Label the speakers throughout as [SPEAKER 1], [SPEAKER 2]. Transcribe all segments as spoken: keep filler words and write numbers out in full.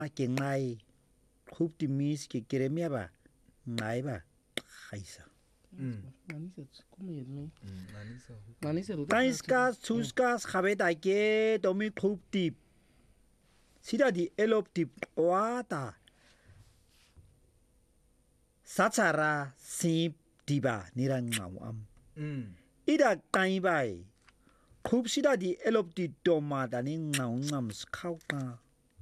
[SPEAKER 1] que ngay khúc tìm mi cái kia mi ba ngay ba hay sao Taiskas suskas habeta que tomi khúc tìm sida di elop tìm wata sachara sim diba nirang ngau am ida kai bai khúc sida di elop di doma dani ngau ngam khau ka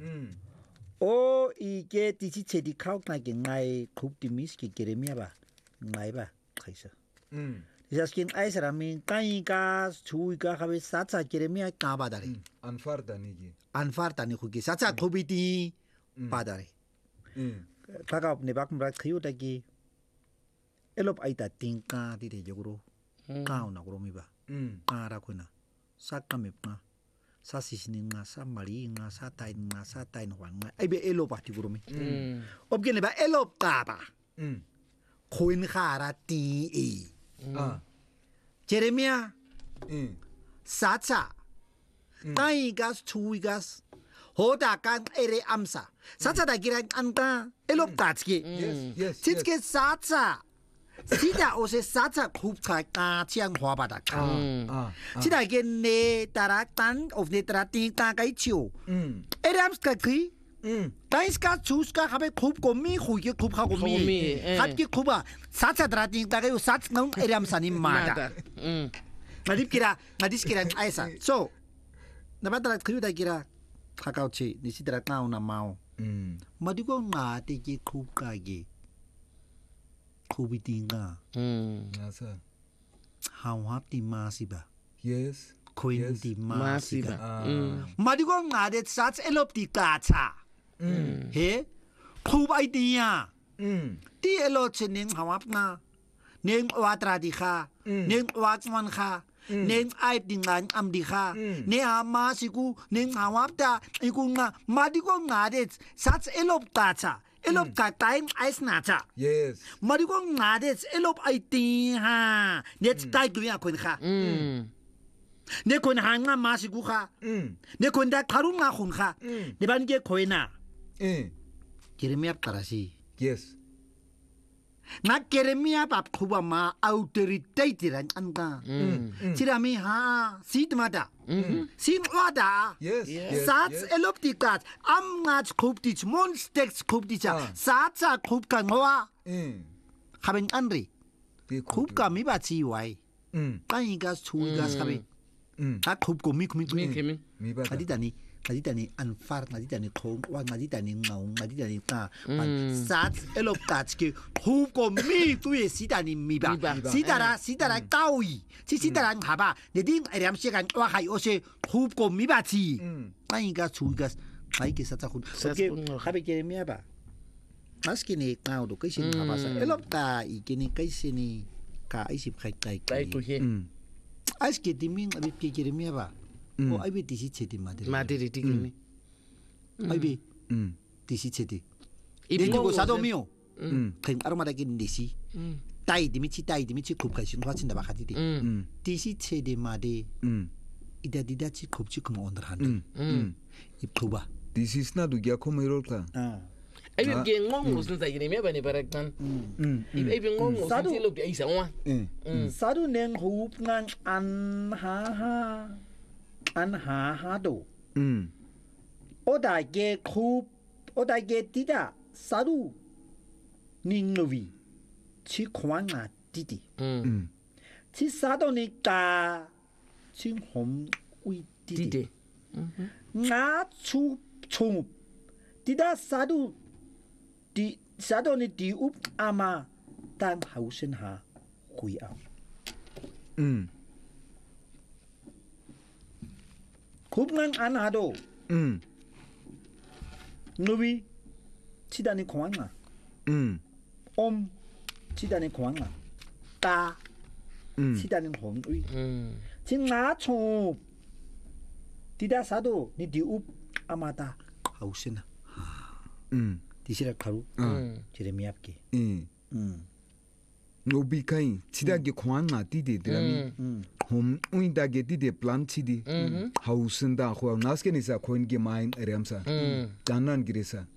[SPEAKER 1] o 이게 디지 체디 카우나게 나이 굽디미스키 게레미아바 나이바 카이서 음 자스킨 아이사람이 까이가 주이가 하베 사차 게레미아 까바다리
[SPEAKER 2] 안파르다니기
[SPEAKER 1] 안파르다니 후기 사차 코비디 바다리 음 다가 네바kum라 크요다기 엘롭 아이다 띵까 디데 적으로 까우나 그로미바 음 까라코나 사까메빠 사시시닝가 사마리잉가 사타잉가 사타잉황가 아이베 엘로바티 그러면 음 업게네 바 엘롭까바 음 코인카라 티이 아 제레미야 음 사차 까이가스 추이가스 호다간 에레 암사 사차다 기란 안가 엘롭까츠기
[SPEAKER 2] yes yes
[SPEAKER 1] 티츠게 사차 시다 오세 사차 굽차 까치앙 화바다 아 시다 이게 네 따라 딴 오네 따라 띵까 가이치오 음 에람스카 그 음 다이스카 주스카 하베 굽고미 후게 굽하고 미 합기 굽아 사차 따라 띵까 가요 사차 능 에람사니 마다 음 마디키라 마디스키라 아이사 so 나바다라 그유다 기라 카카오치 니시드라 까우나 마오 음 마디고 마티기 굽가기 코비딩가 음
[SPEAKER 2] 맞아
[SPEAKER 1] 하와티 마시바
[SPEAKER 2] yes
[SPEAKER 1] 코인디 마시바
[SPEAKER 2] 음
[SPEAKER 1] 마디고 나데 사츠 엘롭티 까차 음헤 코바이디야 음 티엘로치닝 하와프나 닝 와트라디카 닝 와츠만카 닝 아이딩간 암디카 네 아마시구 닝 하와프다 이구나 마디고 나데 사츠 엘롭 까차 elop ka time ice nacha
[SPEAKER 2] yes
[SPEAKER 1] marigo ngades elop it ha net tai duya kon kha ne kon hanga masigu kha ne kon da karunga khun kha ne ban ge koina eh jeremia tarasi
[SPEAKER 2] yes
[SPEAKER 1] na jeremia bab khuba ma authority ran anga chirami ha sidmada sim wada
[SPEAKER 2] yes
[SPEAKER 1] sats eloptikat am ngach khuptich monstex khupticha satsa khupka ngowa 음 하벤 안리 khupka mi ba chi wai 음 까이가 추이가 사베 음다 khup고 미 쿠미 쿠미
[SPEAKER 2] 미바
[SPEAKER 1] 아디다니 아디다니 안파르 아디다니 콩 와 아디다니 나옹 아디다니 까 sats eloptatski khup고 미 tuye sidani miba sidara sidara 까우이 지시다란 가봐 내딩 에람시간 와 하이 오세 khup고 미바치 까이가 추이가 까이게 사자군 오케이 하베 게미아바 마스키니 까우도 까이신 가봐서 엘롭다 이게니 까이시니 까 이십 카이까이 음 아스키 디밍 아비게 게미아바 오 아이비 디시 체디 마데
[SPEAKER 3] 마데리 디기니
[SPEAKER 1] 아이비 음 디시 체디 이거 사도미오 음 땡 아로마다긴 디시 다이 디미치 다이 디미치 굽가신 화친다 바카디디 음 디시 체디 마데 음 이다디다치 굽치 kum 온더한 음 입구바
[SPEAKER 2] this is not to get come here
[SPEAKER 1] 아
[SPEAKER 3] 아이비 게 ngong 무슨 사이레미야 바니 바락단 음 아이비 ngong 무슨 tilop di aisawa
[SPEAKER 1] 음 사두 냉 호흡난 안하하 안하하도 음 오다게 굽 오다게 디다 사두 닝노비 치 광아 디디 음 치 사도니까 칭홈 위 디디 나추 총 디다 사두 디 사도니 디웁 아마 단 하우신하 구이아 음 굽난 안하도 음 노비 치다니 광아 음 옴 치다니 광아 다 음 치다니 홈위 음 칭나총 디다 사도 니 디웁 아마다 하우신하 음 디시라 카루 음 제레미압기 음 음
[SPEAKER 2] 노비카이 치다게 광아 디디드라미 홈 우인다게 디데 플란치디 하우스인다 호 나스케니사 코인게 마인 에람사 장난 기레사